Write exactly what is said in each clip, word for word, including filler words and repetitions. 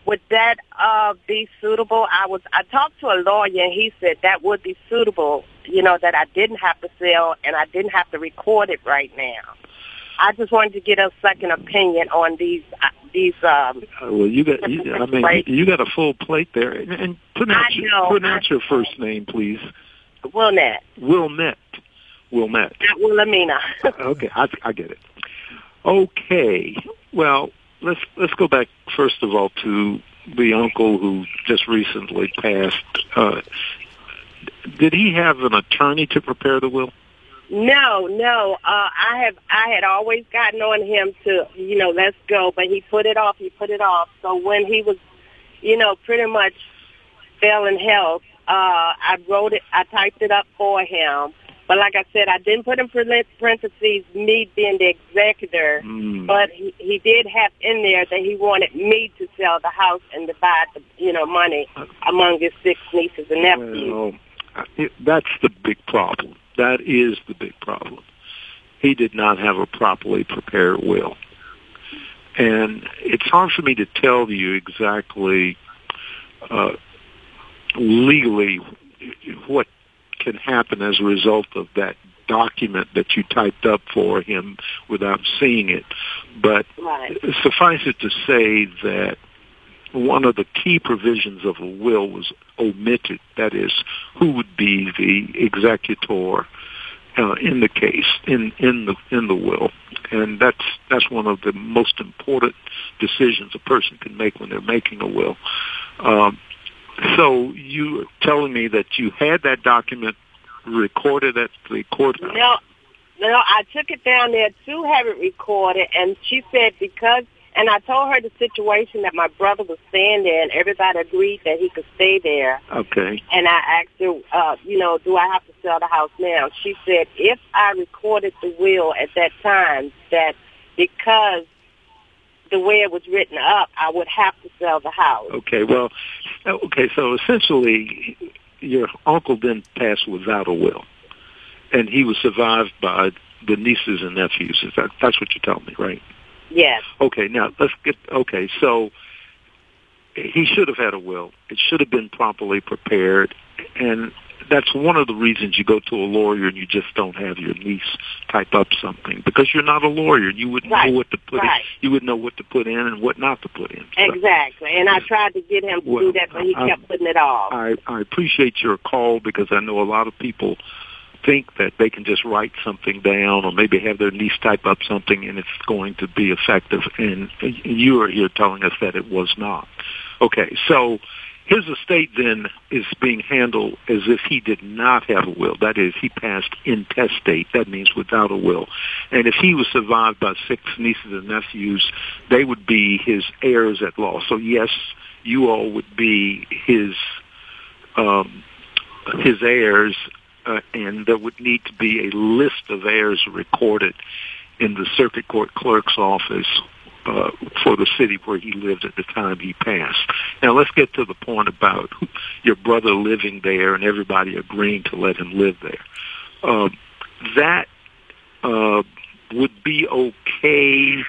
would that uh, be suitable? I was I talked to a lawyer, and he said that would be suitable, you know, that I didn't have to sell and I didn't have to record it right now. I just wanted to get a second opinion on these uh, these. Um, uh, well, you got. You, I mean, you, you got a full plate there, and, and pronounce, I know, pronounce I your first name, please. Wilnette. Wilnette. Wilnette. Not Wilhelmina. Okay, I, I get it. Okay. Well, let's let's go back first of all to the uncle who just recently passed. Uh, did he have an attorney to prepare the will? No, no. Uh, I have. I had always gotten on him to, you know, let's go, but he put it off. He put it off. So when he was, you know, pretty much fell in health, uh, I wrote it. I typed it up for him. But like I said, I didn't put in parentheses me being the executor, mm. but he, he did have in there that he wanted me to sell the house and divide the, you know, money among his six nieces and nephews. Well, it, that's the big problem. That is the big problem. He did not have a properly prepared will. And it's hard for me to tell you exactly uh, legally what can happen as a result of that document that you typed up for him without seeing it. But right. Suffice it to say that one of the key provisions of a will was omitted. That is, who would be the executor uh, in the case, in, in the in the will. And that's that's one of the most important decisions a person can make when they're making a will. Um, So you're telling me that you had that document recorded at the courthouse? No, no, I took it down there to have it recorded, and she said because, and I told her the situation that my brother was staying there, and everybody agreed that he could stay there. Okay. And I asked her, uh, you know, do I have to sell the house now? She said if I recorded the will at that time, that because the way it was written up, I would have to sell the house. Okay, well, okay, so essentially your uncle then passed without a will, and he was survived by the nieces and nephews. Is that, that's what you're telling me, right? Yes. Okay, now let's get, okay, so he should have had a will. It should have been properly prepared, and that's one of the reasons you go to a lawyer and you just don't have your niece type up something, because you're not a lawyer. You wouldn't right. know what to put right. in. You wouldn't know what to put in and what not to put in. So, exactly. And I tried to get him to well, do that, but he I, kept putting it off. I, I appreciate your call, because I know a lot of people think that they can just write something down or maybe have their niece type up something and it's going to be effective. And you are here telling us that it was not. Okay, so his estate then is being handled as if he did not have a will. That is, he passed intestate. That means without a will. And if he was survived by six nieces and nephews, they would be his heirs at law. So yes, you all would be his um, his heirs, uh, and there would need to be a list of heirs recorded in the circuit court clerk's office Uh, for the city where he lived at the time he passed. Now let's get to the point about your brother living there and everybody agreeing to let him live there. Uh, that uh, would be okay,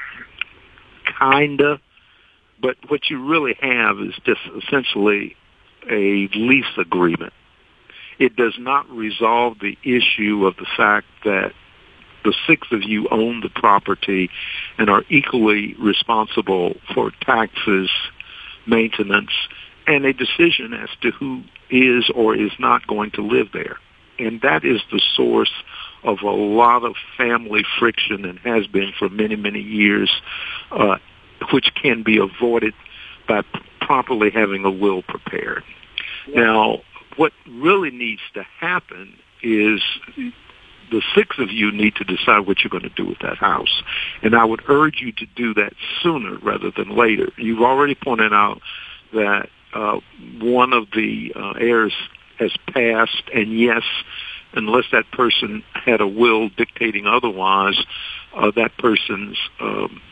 kinda, but what you really have is just essentially a lease agreement. It does not resolve the issue of the fact that the six of you own the property and are equally responsible for taxes, maintenance, and a decision as to who is or is not going to live there. And that is the source of a lot of family friction and has been for many, many years, uh, which can be avoided by p- properly having a will prepared. Yeah. Now, what really needs to happen is the six of you need to decide what you're going to do with that house. And I would urge you to do that sooner rather than later. You've already pointed out that uh, one of the uh, heirs has passed, and yes, unless that person had a will dictating otherwise, uh, that person's um,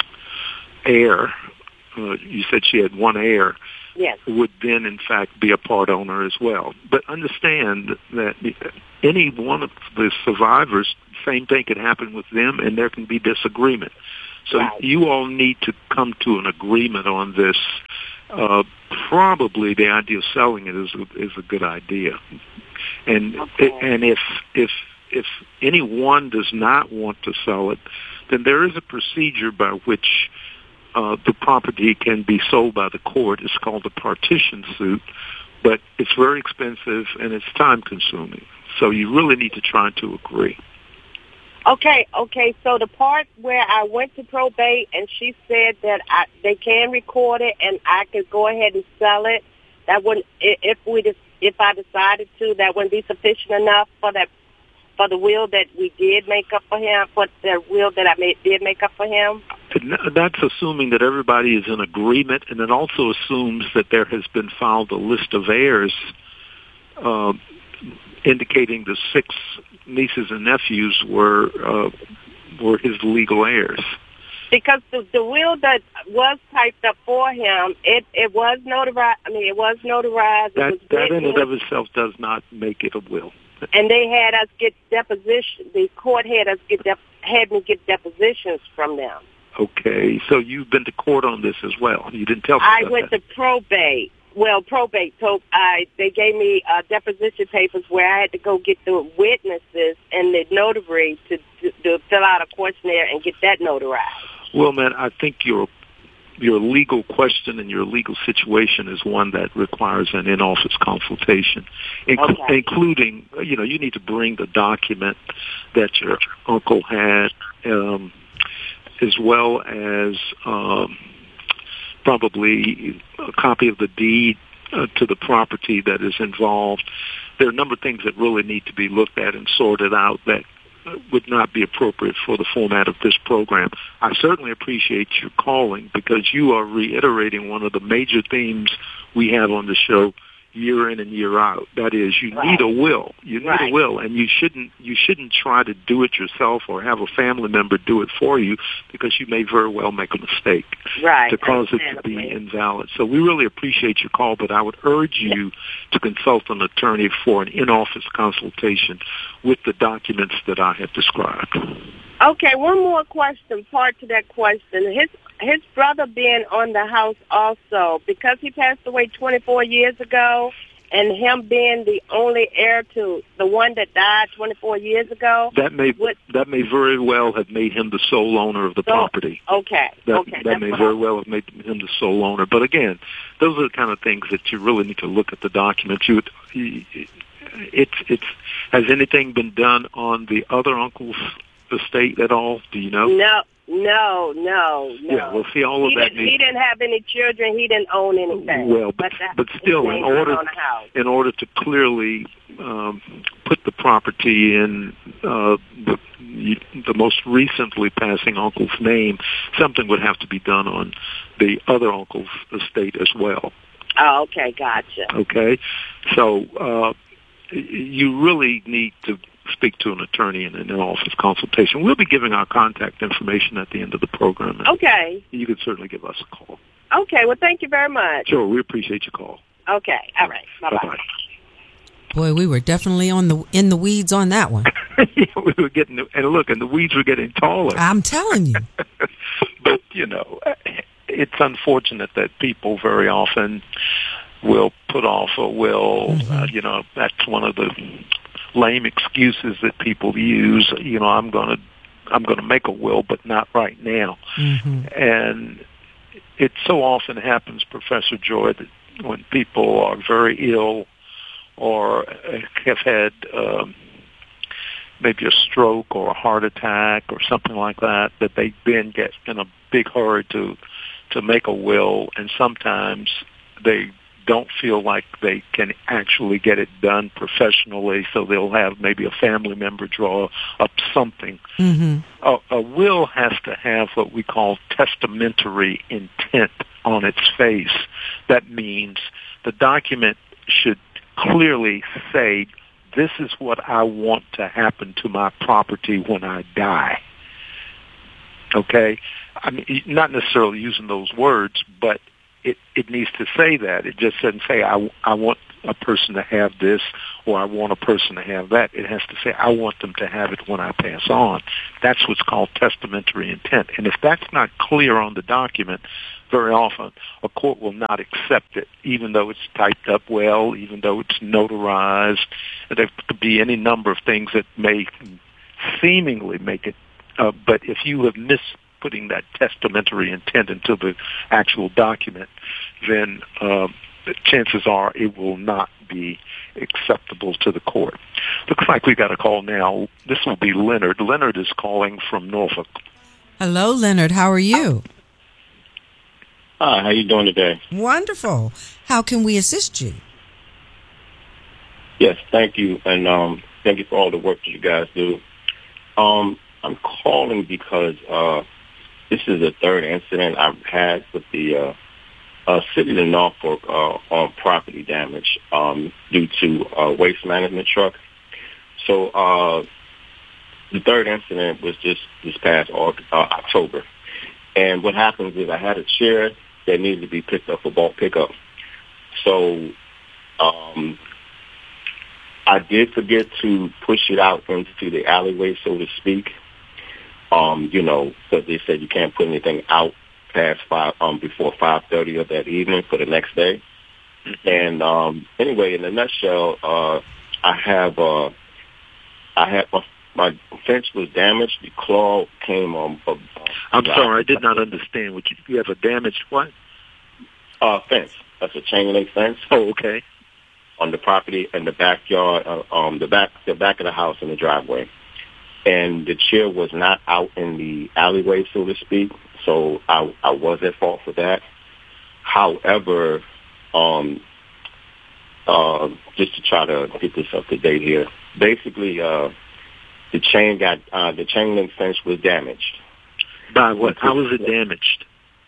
heir, uh, you said she had one heir, yes, would then, in fact, be a part owner as well. But understand that any one of the survivors, same thing could happen with them, and there can be disagreement. So right. you all need to come to an agreement on this uh, probably the idea of selling it is a, is a good idea. And Okay. and if if if anyone does not want to sell it, then there is a procedure by which uh, the property can be sold by the court. It's called a partition suit, but it's very expensive and it's time consuming. So you really need to try to agree. Okay, okay. So the part where I went to probate and she said that I, they can record it and I could go ahead and sell it. That wouldn't, i- if we, de- if I decided to, that wouldn't be sufficient enough for that, for the will that we did make up for him, for the will that I made, did make up for him. That's assuming that everybody is in agreement, and it also assumes that there has been filed a list of heirs, uh, indicating the six nieces and nephews were uh, were his legal heirs. Because the, the will that was typed up for him, it, it was notarized. I mean, it was notarized. That, it was that in and written, of itself does not make it a will. and they had us get deposition. The court had us get dep- had me get depositions from them. Okay, so you've been to court on this as well. You didn't tell me I about went that. to probate. Well, probate. So I they gave me uh, deposition papers where I had to go get the witnesses and the notary to, to, to fill out a questionnaire and get that notarized. Well, man, I think your your legal question and your legal situation is one that requires an in-office consultation, inc- Okay. including, you know, you need to bring the document that your uncle had, um, as well as um, probably a copy of the deed uh, to the property that is involved. There are a number of things that really need to be looked at and sorted out that would not be appropriate for the format of this program. I certainly appreciate you calling because you are reiterating one of the major themes we have on the show year in and year out. That is, you Right. need a will. You need Right. a will, and you shouldn't you shouldn't try to do it yourself or have a family member do it for you because you may very well make a mistake Right. to cause it to be Understandably. invalid. So we really appreciate your call, but I would urge you to consult an attorney for an in-office consultation with the documents that I have described. Okay, one more question, part to that question. His his brother being on the house also, because he passed away twenty-four years ago, and him being the only heir to the one that died twenty-four years ago. That may What- that may very well have made him the sole owner of the So- property. Okay, That, okay. that that's may what very I- well have made him the sole owner. But again, those are the kind of things that you really need to look at the documents. You, would- it's it's has anything been done on the other uncle's estate at all? Do you know? No, no, no, no. Yeah, well, see, all of he that didn't, he didn't have any children. He didn't own anything. Well, but that- but still, his in name was order on the house. in order to clearly um, put the property in uh, the the most recently passing uncle's name, something would have to be done on the other uncle's estate as well. Oh, okay, gotcha. Okay, so uh, you really need to speak to an attorney in an in-office consultation. We'll be giving our contact information at the end of the program. Okay. You can certainly give us a call. Okay, well, thank you very much. Sure, we appreciate your call. Okay, all right. Bye-bye. Bye-bye. Boy, we were definitely on the in the weeds on that one. We were getting, and look, and the weeds were getting taller. I'm telling you. But, you know, it's unfortunate that people very often will put off a will. Mm-hmm. Uh, you know, that's one of the lame excuses that people use. You know, I'm going to I'm going to make a will, but not right now. Mm-hmm. And it so often happens, Professor Joy, that when people are very ill or have had um, maybe a stroke or a heart attack or something like that, that they then get in a big hurry to to make a will, and sometimes they don't feel like they can actually get it done professionally, so they'll have maybe a family member draw up something. Mm-hmm. A, a will has to have what we call testamentary intent on its face. That means the document should clearly say, this is what I want to happen to my property when I die. Okay? I mean, not necessarily using those words, but it, it needs to say that. It just doesn't say, I, I want a person to have this, or I want a person to have that. It has to say, I want them to have it when I pass on. That's what's called testamentary intent. And if that's not clear on the document, very often a court will not accept it, even though it's typed up well, even though it's notarized. There could be any number of things that may seemingly make it, uh, but if you have missed putting that testamentary intent into the actual document, then uh, the chances are it will not be acceptable to the court. Looks like we got a call now. This will be Leonard. Leonard is calling from Norfolk. Hello, Leonard. How are you? Hi, how you doing today? Wonderful. How can we assist you? Yes, thank you, and um, thank you for all the work that you guys do. Um, I'm calling because uh, this is the third incident I've had with the uh, uh, city of Norfolk uh, on property damage um, due to a waste management truck. So uh, the third incident was just this past uh, October. And what happens is I had a chair that needed to be picked up for bulk pickup. So um, I did forget to push it out into the alleyway, so to speak. Um, you know, because they said you can't put anything out past five, um, before five thirty of that evening for the next day. Mm-hmm. And um, anyway, in a nutshell, uh, I have, uh, I had my, my fence was damaged. The claw came on. Uh, I'm sorry, I did not understand. What you, you have a damaged what? Uh, fence. That's a chain link fence. Oh, okay. On the property and the backyard, uh, um, the back, the back of the house in the driveway. And the chair was not out in the alleyway, so to speak, so I, I was at fault for that. However, um, uh, just to try to get this up to date here, basically, uh, the chain got uh, the chain link fence was damaged. By what? How was it damaged?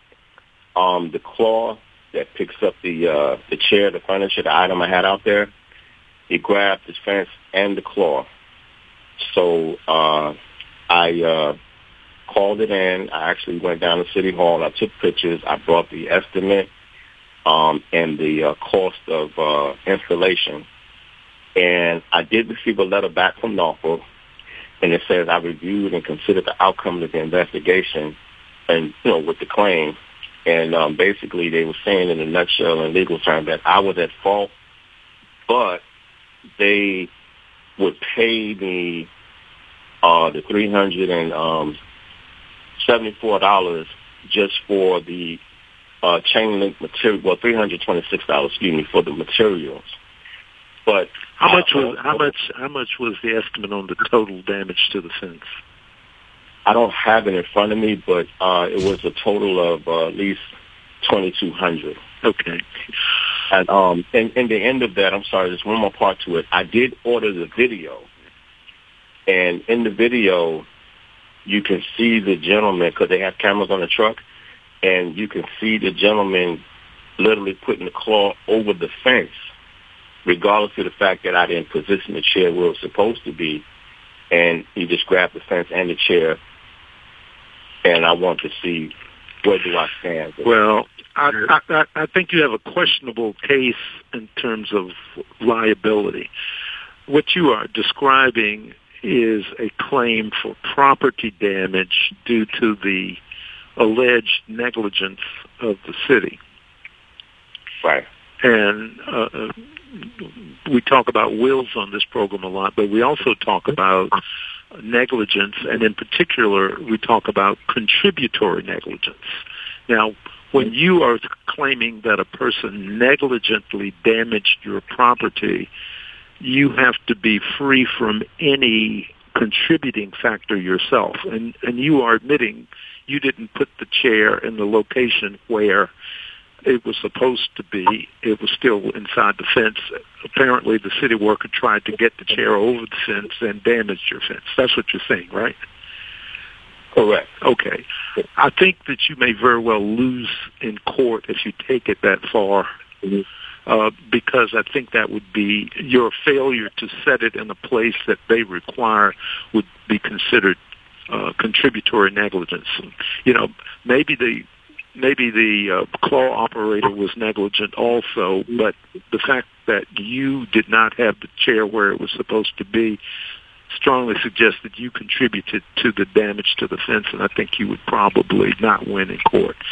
Um, the claw that picks up the uh, the chair, the furniture, the item I had out there, it grabbed the fence and the claw. So uh, I uh, called it in. I actually went down to City Hall. I took pictures. I brought the estimate um, and the uh, cost of uh, installation. And I did receive a letter back from Norfolk, and it says I reviewed and considered the outcome of the investigation and, you know, with the claim. And um, basically they were saying in a nutshell in legal terms that I was at fault, but they would pay me uh, the three hundred seventy-four dollars just for the uh, chain link material. Well, three hundred twenty-six dollars, excuse me, for the materials. But how much was how much how much was the estimate on the total damage to the fence? I don't have it in front of me, but uh, it was a total of uh, at least twenty-two hundred dollars. Okay. And um, in, in the end of that, I'm sorry, there's one more part to it. I did order the video, and in the video, you can see the gentleman, because they have cameras on the truck, and you can see the gentleman literally putting the claw over the fence, regardless of the fact that I didn't position the chair where it was supposed to be, and he just grabbed the fence and the chair, and I want to see where do I stand. Well, I, I, I think you have a questionable case in terms of liability. What you are describing is a claim for property damage due to the alleged negligence of the city. Right. And uh, we talk about wills on this program a lot, but we also talk about negligence, and in particular, we talk about contributory negligence. Now, when you are claiming that a person negligently damaged your property, you have to be free from any contributing factor yourself. And, and you are admitting you didn't put the chair in the location where it was supposed to be. It was still inside the fence. Apparently, the city worker tried to get the chair over the fence and damaged your fence. That's what you're saying, right? Correct. Okay. I think that you may very well lose in court if you take it that far, mm-hmm. uh, because I think that would be your failure to set it in a place that they require would be considered uh, contributory negligence. You know, maybe the maybe the uh, claw operator was negligent also, but the fact that you did not have the chair where it was supposed to be strongly suggests that you contributed to the damage to the fence, and I think you would probably not win in court.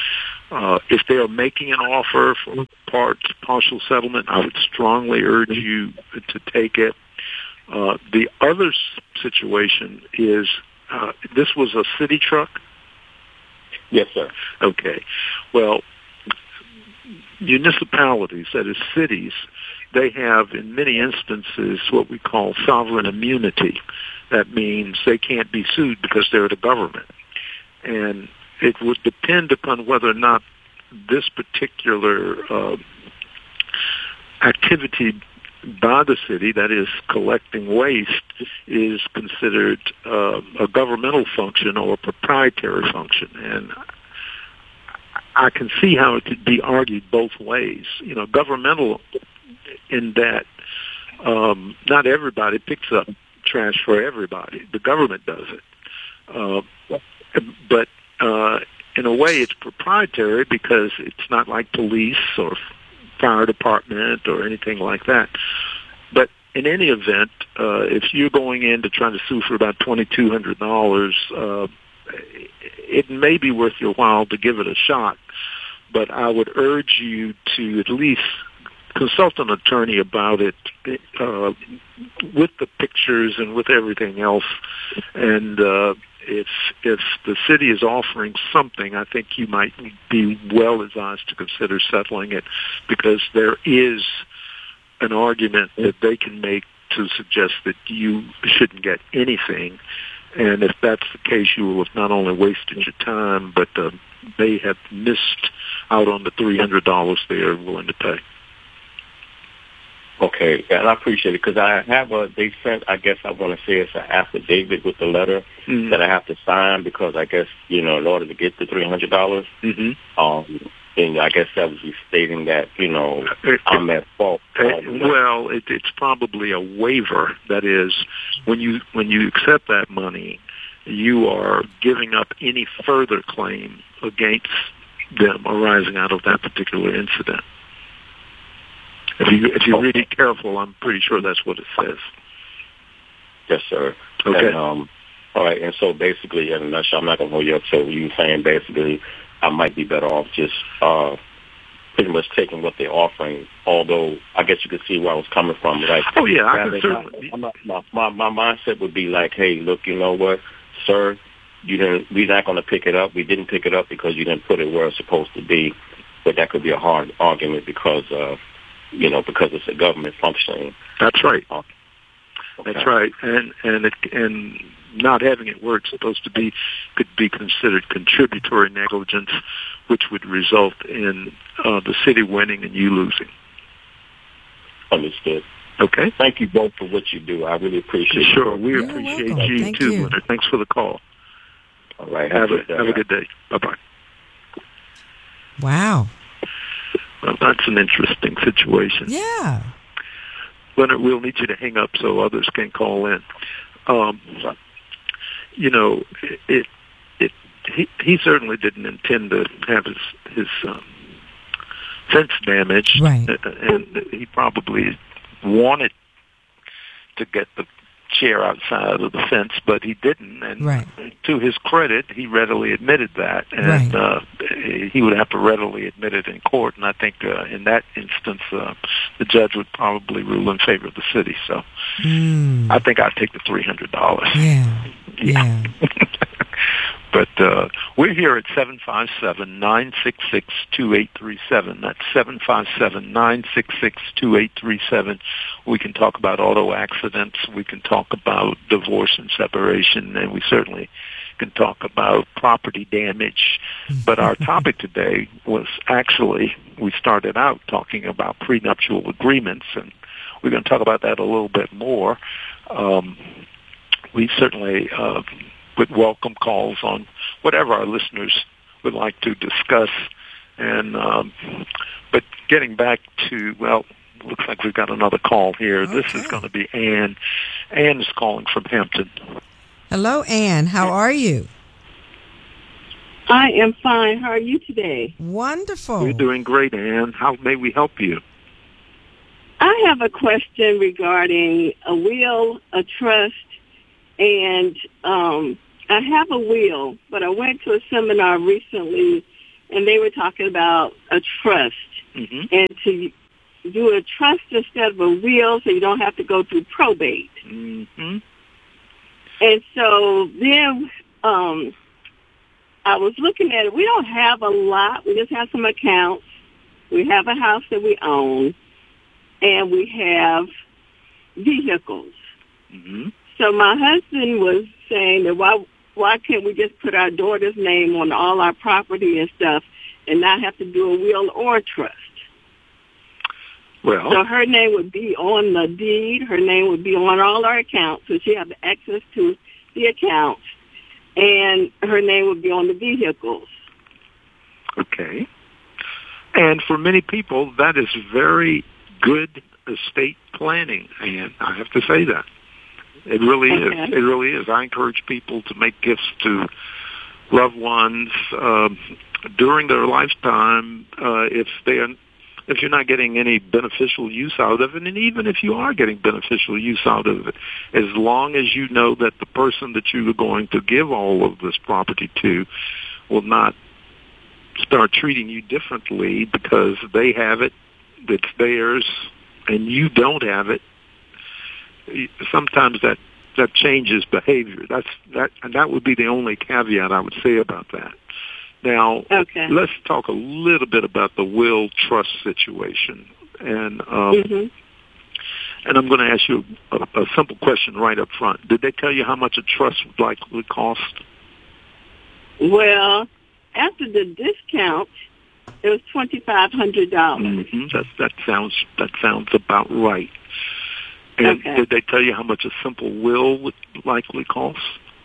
Uh, if they are making an offer for part partial settlement, I would strongly urge you to take it. Uh, the other situation is uh, this was a city truck? Yes, sir. Okay. Well, municipalities, that is cities, they have in many instances what we call sovereign immunity. That means they can't be sued because they're the government. And it would depend upon whether or not this particular uh, activity by the city, that is collecting waste, is considered uh, a governmental function or a proprietary function. And I can see how it could be argued both ways. You know, governmental in that um, not everybody picks up trash for everybody. The government does it. Uh, but uh, in a way, it's proprietary because it's not like police or fire department or anything like that. But in any event, uh, if you're going in to try to sue for about twenty-two hundred dollars, uh, it may be worth your while to give it a shot. But I would urge you to at least consult an attorney about it uh, with the pictures and with everything else. And uh, if if the city is offering something, I think you might be well advised to consider settling it, because there is an argument that they can make to suggest that you shouldn't get anything. And if that's the case, you will have not only wasted your time, but uh, they have missed out on the three hundred dollars they are willing to pay. Okay, and I appreciate it, because I have a, they sent, I guess I want to say it's an affidavit with the letter mm-hmm. that I have to sign, because I guess, you know, in order to get the three hundred dollars, mm-hmm. um, and I guess that was stating that, you know, it, I'm at fault. It, well, it, it's probably a waiver. That is, when you when you accept that money, you are giving up any further claim against them arising out of that particular incident. If you if you're really careful, I'm pretty sure that's what it says. Yes, sir. Okay. And, um, all right, and so basically, in a nutshell, I'm not going to hold you up. So you're saying basically, I might be better off just uh, pretty much taking what they're offering. Although I guess you could see where I was coming from, right? Oh yeah, I can certainly. My, my, my, my mindset would be like, hey, look, you know what, sir, you didn't. We're not going to pick it up. We didn't pick it up because you didn't put it where it's supposed to be. But that could be a hard argument because. Uh, You know, because it's a government functioning. That's right. Okay. That's right. And and it, and not having it where it's supposed to be could be considered contributory negligence, which would result in uh, the city winning and you losing. Understood. Okay. Thank you both for what you do. I really appreciate it. Sure. We You're appreciate welcome. you Thank too, you. Leonard. Thanks for the call. All right. Have, Have, a, a, have a good day. Bye-bye. Wow. Well, that's an interesting situation. Yeah. Leonard, we'll need you to hang up so others can call in. Um, you know, it, it, it he, he certainly didn't intend to have his, his um, fence damaged. Right. And he probably wanted to get the chair outside of the fence, but he didn't. And right. to his credit, he readily admitted that, and right. uh, he would have to readily admit it in court. And I think uh, in that instance, uh, the judge would probably rule in favor of the city. So mm. I think I'd take the three hundred dollars. Yeah. Yeah. But uh, we're here at seven five seven, nine six six, two eight three seven. That's seven five seven, nine six six, two eight three seven. We can talk about auto accidents. We can talk about divorce and separation, and we certainly can talk about property damage. But our topic today was actually, we started out talking about prenuptial agreements, and we're going to talk about that a little bit more. Um, we certainly... Uh, would welcome calls on whatever our listeners would like to discuss. And um, but getting back to, well, looks like we've got another call here. Okay. This is going to be Ann. Ann is calling from Hampton. Hello, Ann. How are you? I am fine. How are you today? Wonderful. We're doing great, Ann. How may we help you? I have a question regarding a will, a trust, and um I have a will, but I went to a seminar recently and they were talking about a trust, mm-hmm. and to do a trust instead of a will, so you don't have to go through probate. Mm-hmm. And so then um, I was looking at it. We don't have a lot. We just have some accounts. We have a house that we own, and we have vehicles. Mm-hmm. So my husband was saying that why why can't we just put our daughter's name on all our property and stuff and not have to do a will or a trust? Well, so her name would be on the deed. Her name would be on all our accounts, so she have access to the accounts, and her name would be on the vehicles. Okay. And for many people, that is very good estate planning, and I have to say that. It really okay. is. It really is. I encourage people to make gifts to loved ones um, during their lifetime uh, if they are, if you're not getting any beneficial use out of it, and even if you are getting beneficial use out of it, as long as you know that the person that you are going to give all of this property to will not start treating you differently because they have it, it's theirs, and you don't have it. Sometimes that that changes behavior. That's that, and that would be the only caveat I would say about that. Now, okay. let's talk a little bit about the will trust situation, and um, mm-hmm. and I'm going to ask you a, a simple question right up front. Did they tell you how much a trust would likely cost? Well, after the discount, it was twenty five hundred dollars. Mm-hmm. That that sounds that sounds about right. And okay. did they tell you how much a simple will would likely cost?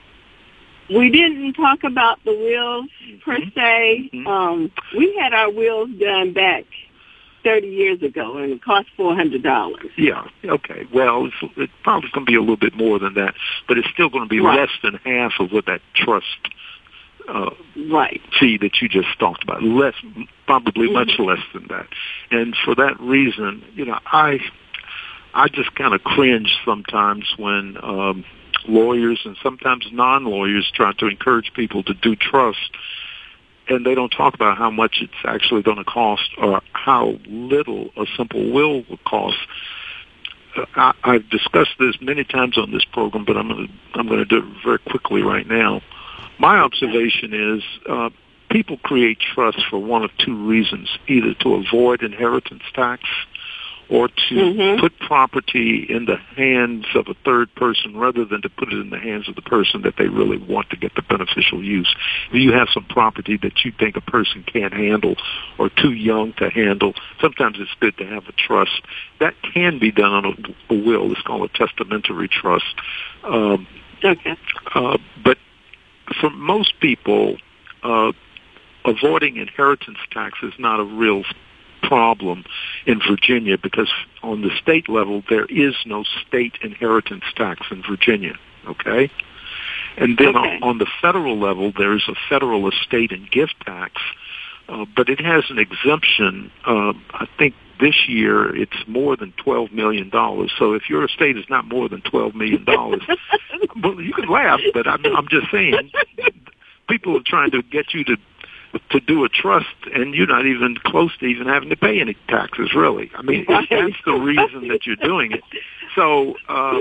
We didn't talk about the wills mm-hmm. per se. Mm-hmm. Um, we had our wills done back thirty years ago, and it cost four hundred dollars. Yeah, okay. Well, it's, it's probably going to be a little bit more than that, but it's still going to be right. less than half of what that trust uh, right. fee that you just talked about. Less, probably mm-hmm. much less than that. And for that reason, you know, I I just kind of cringe sometimes when um, lawyers and sometimes non-lawyers try to encourage people to do trust, and they don't talk about how much it's actually going to cost or how little a simple will will cost. Uh, I, I've discussed this many times on this program, but I'm going to I'm going to do it very quickly right now. My observation is uh, people create trusts for one of two reasons: either to avoid inheritance tax, or to mm-hmm. put property in the hands of a third person rather than to put it in the hands of the person that they really want to get the beneficial use. If you have some property that you think a person can't handle or too young to handle, sometimes it's good to have a trust. That can be done on a, a will. It's called a testamentary trust. Um, okay. Uh, but for most people, uh, avoiding inheritance tax is not a real problem in Virginia because on the state level there is no state inheritance tax in Virginia, okay? And then okay. on, on the federal level there's a federal estate and gift tax, uh, but it has an exemption. Uh, I think this year it's more than twelve million dollars. So if your estate is not more than twelve million dollars, well, you can laugh, but I'm, I'm just saying people are trying to get you to to do a trust, and you're not even close to even having to pay any taxes, really. I mean, right. that's the reason that you're doing it. So uh,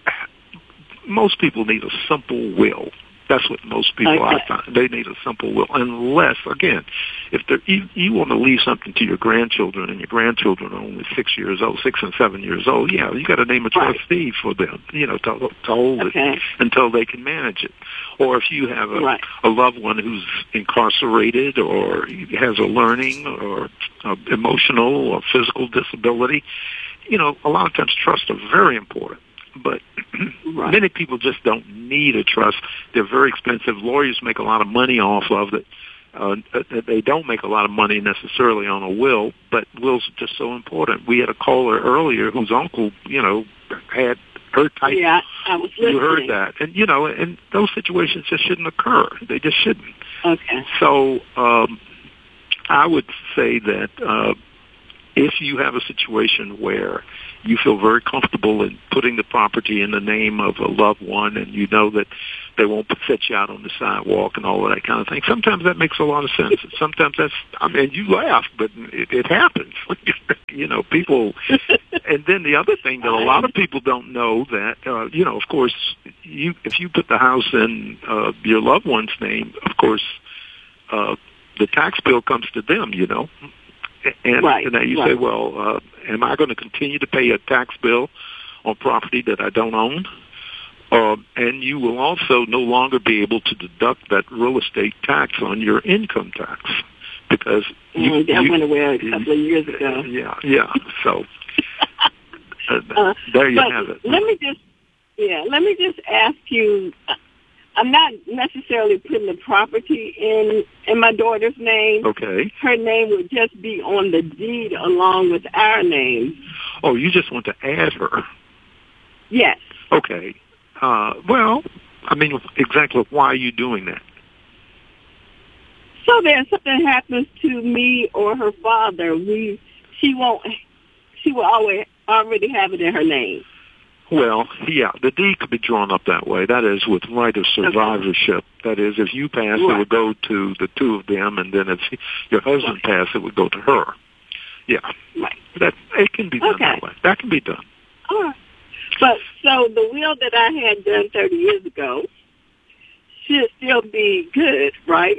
most people need a simple will. That's what most people okay. I find. They need a simple will, unless, again, if they're, you, you want to leave something to your grandchildren, and your grandchildren are only six years old, six and seven years old, yeah, you got to name a trustee right. for them, you know, to, to hold okay. it until they can manage it. Or if you have a, right. a loved one who's incarcerated or has a learning or uh, emotional or physical disability, you know, a lot of times trusts are very important. But right. many people just don't need a trust. They're very expensive. Lawyers make a lot of money off of it. Uh, they don't make a lot of money necessarily on a will, but wills are just so important. We had a caller earlier whose uncle, you know, had her type. Yeah, I was listening. You heard that. And, you know, and those situations just shouldn't occur. They just shouldn't. Okay. So um, I would say that uh, if you have a situation where you feel very comfortable in putting the property in the name of a loved one and you know that they won't set you out on the sidewalk and all of that kind of thing, sometimes that makes a lot of sense. Sometimes that's, I mean, you laugh, but it, it happens. You know, people, and then the other thing that a lot of people don't know that, uh, you know, of course, you if you put the house in uh, your loved one's name, of course, uh, the tax bill comes to them, you know. And, right, and then you right. say, well, uh, am I going to continue to pay a tax bill on property that I don't own? Uh, and you will also no longer be able to deduct that real estate tax on your income tax because you, mm, that you, went away a couple of years ago. Yeah, yeah. So uh, uh, there you have it. Let me just, yeah, let me just ask you. I'm not necessarily putting the property in in my daughter's name. Okay. Her name would just be on the deed along with our name. Oh, you just want to add her? Yes. Okay. Uh, well, I mean, exactly why are you doing that? So that if something happens to me or her father, we she won't. She will always already have it in her name. Well, yeah, the deed could be drawn up that way. That is, with right of survivorship. Okay. That is, if you pass, right. It would go to the two of them, and then if your husband right. passed, it would go to her. Yeah, right. That it can be done okay. that way. That can be done. All right. But so the will that I had done thirty years ago should still be good, right?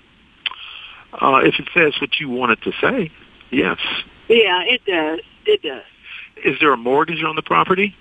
Uh, if it says what you want it to say, yes. Yeah, it does. It does. Is there a mortgage on the property?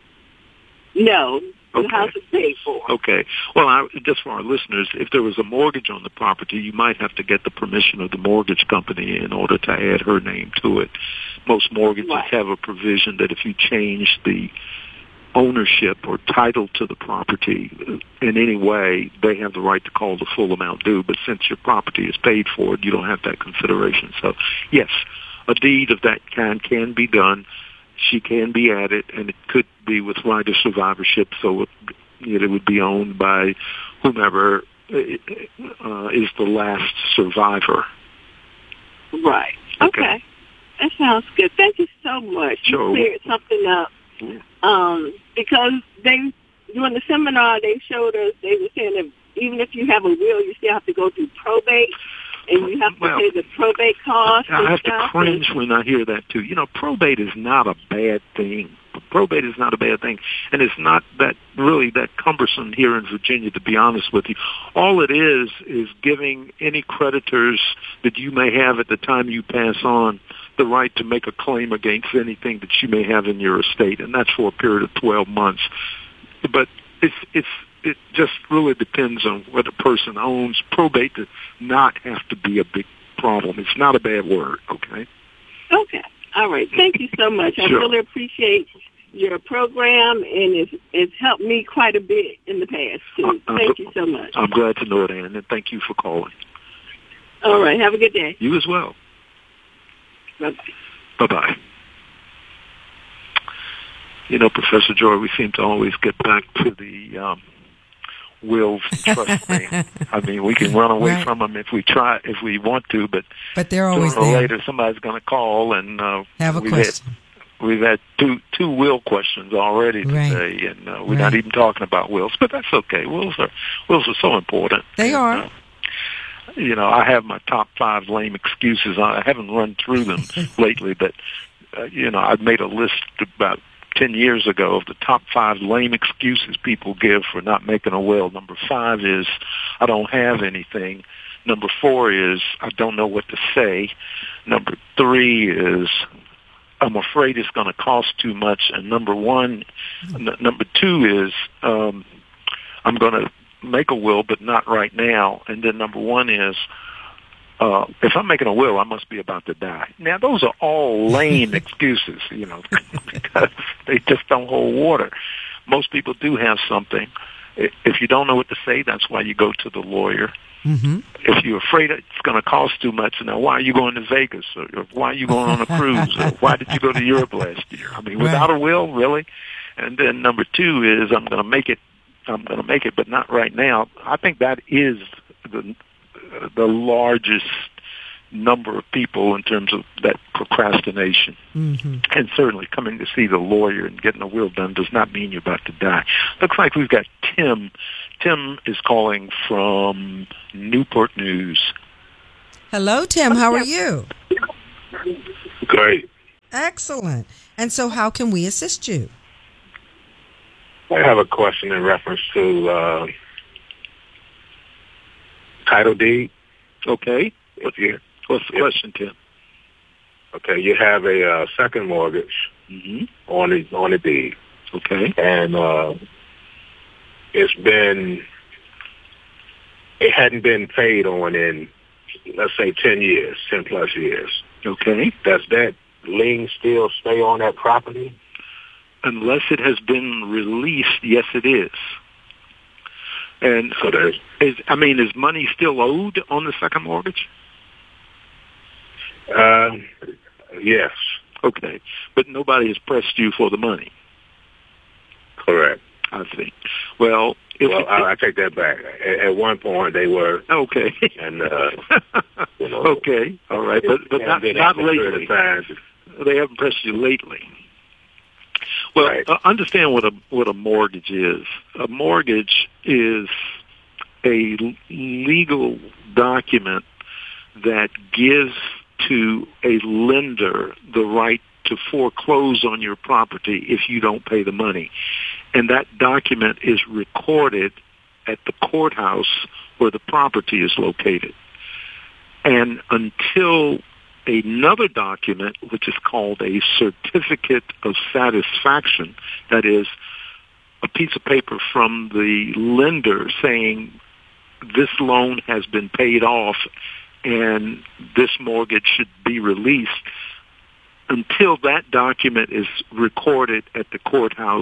No, the okay. house is paid for. Okay. Well, I, just for our listeners, if there was a mortgage on the property, you might have to get the permission of the mortgage company in order to add her name to it. Most mortgages right. have a provision that if you change the ownership or title to the property in any way, they have the right to call the full amount due. But since your property is paid for, you don't have that consideration. So, yes, a deed of that kind can be done. She can be added, and it could be with right of survivorship, so it, it would be owned by whomever uh, is the last survivor. Right. Okay. okay. That sounds good. Thank you so much. Sure. You cleared something up. Um, because they, during the seminar, they showed us, they were saying that even if you have a will, you still have to go through probate. And you have to well, pay the probate costs. I have stuff. to cringe when I hear that, too. You know, probate is not a bad thing. Probate is not a bad thing. And it's not that really that cumbersome here in Virginia, to be honest with you. All it is is giving any creditors that you may have at the time you pass on the right to make a claim against anything that you may have in your estate. And that's for a period of twelve months. But it's it's it just really depends on what a person owns. Probate does not have to be a big problem. It's not a bad word, okay? Okay. All right. Thank you so much. I Sure. really appreciate your program, and it's, it's helped me quite a bit in the past, too. Uh, thank you so much. I'm glad to know it, Ann, and thank you for calling. All right. Have a good day. You as well. Bye-bye. Bye-bye. You know, Professor Joy, we seem to always get back to the um, wills and trust thing. I mean, we can run away right. from them if we try, if we want to, but but they're always sooner or there. later somebody's going to call and uh, have a we've question. Had, we've had two two will questions already right. today, and uh, we're right. not even talking about wills, but that's okay. Wills are wills are so important. They and, are. Uh, you know, I have my top five lame excuses. I haven't run through them lately, but uh, you know, I've made a list about ten years ago of the top five lame excuses people give for not making a will. Number five is, I don't have anything. Number four is, I don't know what to say. Number three is, I'm afraid it's going to cost too much. And number one, n- number two is, um, I'm going to make a will, but not right now. And then number one is, Uh, if I'm making a will, I must be about to die. Now, those are all lame excuses, you know, because they just don't hold water. Most people do have something. If you don't know what to say, that's why you go to the lawyer. Mm-hmm. If you're afraid it's going to cost too much, now why are you going to Vegas? Or why are you going on a cruise? Or why did you go to Europe last year? I mean, without right. a will, really? And then number two is, I'm going to make it, I'm going to make it, but not right now. I think that is the the largest number of people in terms of that procrastination. Mm-hmm. And certainly coming to see the lawyer and getting a will done does not mean you're about to die. Looks like we've got Tim. Tim is calling from Newport News. Hello, Tim. How are you? Great. Excellent. And so how can we assist you? I have a question in reference to uh, title deed. Okay. If you, What's the if, question, Tim? Okay, you have a uh, second mortgage Mm-hmm. on the on the deed, Okay. and uh, it's been it hadn't been paid on in, let's say, ten years, ten plus years. Okay. Does that lien still stay on that property? Unless it has been released, yes, it is. And So there's is I mean, is money still owed on the second mortgage? uh, yes, Okay. But nobody has pressed you for the money, correct. I think. Well, if Well, it, I, I take that back. At, at one point, they were, okay. and uh, you know, okay. All right. But but not, been not after a period lately. of time. They haven't pressed you lately. Well, Right. uh, understand what a what a mortgage is. A mortgage is a l- legal document that gives to a lender the right to foreclose on your property if you don't pay the money. And that document is recorded at the courthouse where the property is located. And until another document, which is called a certificate of satisfaction, that is a piece of paper from the lender saying this loan has been paid off and this mortgage should be released, until that document is recorded at the courthouse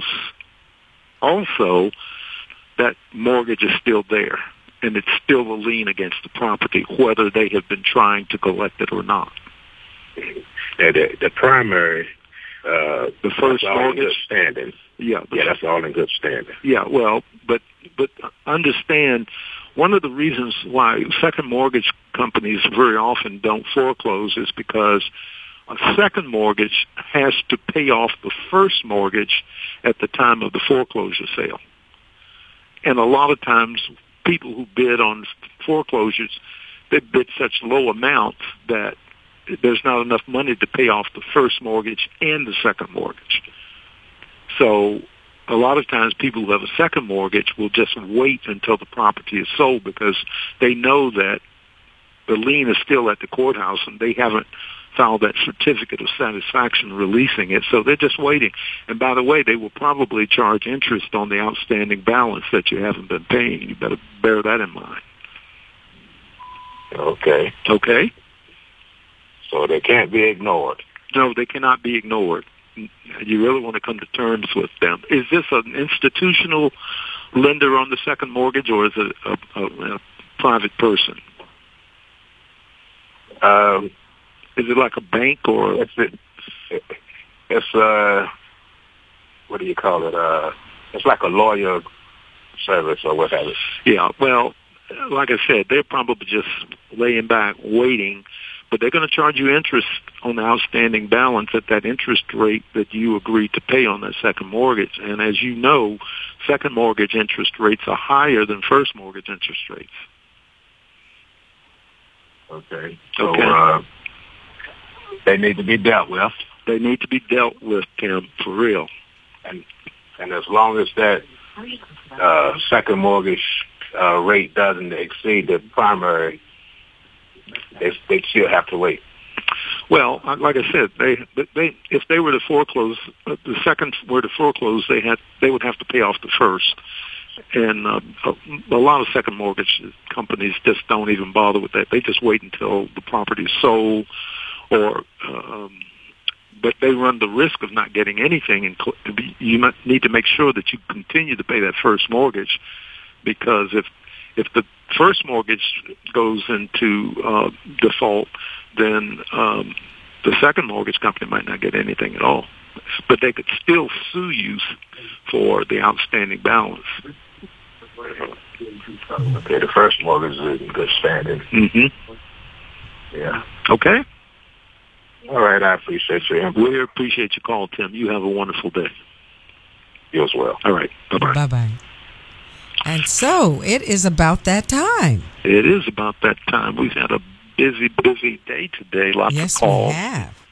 also, that mortgage is still there, and it's still a lien against the property, whether they have been trying to collect it or not. Yeah, the, the primary, uh, The first that's all in good mortgage? standing. Yeah, the Yeah, that's all in good standing. Yeah, well, but but understand, one of the reasons why second mortgage companies very often don't foreclose is because a second mortgage has to pay off the first mortgage at the time of the foreclosure sale. And a lot of times people who bid on foreclosures, they bid such low amounts that there's not enough money to pay off the first mortgage and the second mortgage. So a lot of times people who have a second mortgage will just wait until the property is sold because they know that the lien is still at the courthouse and they haven't filed that certificate of satisfaction releasing it. So they're just waiting. And by the way, they will probably charge interest on the outstanding balance that you haven't been paying. You better bear that in mind. Okay. Okay? So they can't be ignored. No, they cannot be ignored. You really want to come to terms with them. Is this an institutional lender on the second mortgage, or is it a, a, a private person? Um, Is it like a bank or? it's it, it's uh, what do you call it? Uh, it's like a lawyer service or what have you. Yeah, well, like I said, they're probably just laying back, waiting, but they're going to charge you interest on the outstanding balance at that interest rate that you agreed to pay on that second mortgage. And as you know, second mortgage interest rates are higher than first mortgage interest rates. Okay. So Okay. uh, they need to be dealt with, They need to be dealt with, Tim, for real. and and as long as that uh, second mortgage uh, rate doesn't exceed the primary, they they still have to wait. Well, like I said, they they if they were to foreclose, uh, the second were to foreclose, they had they would have to pay off the first, and uh, a, a lot of second mortgage companies just don't even bother with that. They just wait until the property is sold, or um, but they run the risk of not getting anything. And you might need to make sure that you continue to pay that first mortgage, because if if the first mortgage goes into uh, default, then um, the second mortgage company might not get anything at all. But they could still sue you for the outstanding balance. Okay, the first mortgage is in good standing. Mm-hmm. Yeah. Okay? All right. I appreciate your input. We appreciate your call, Tim. You have a wonderful day. You as well. All right. Bye-bye. Bye-bye. And so it is about that time. It is about that time. We've had a busy, busy day today. Lots yes, of calls. we have.